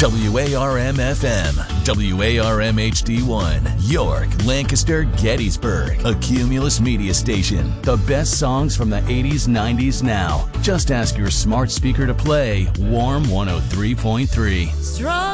WARM-FM, WARM-HD1, York, Lancaster, Gettysburg, a Cumulus media station. The best songs from the 80s, 90s now. Just ask your smart speaker to play Warm 103.3. Strong